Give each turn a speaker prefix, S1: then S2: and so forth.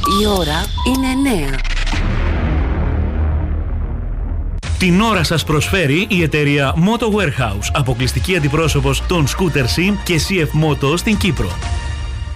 S1: Η ώρα είναι 9.
S2: Την ώρα σας προσφέρει η εταιρεία Moto Warehouse, αποκλειστική αντιπρόσωπος των Scooter Sim και CF Moto στην Κύπρο.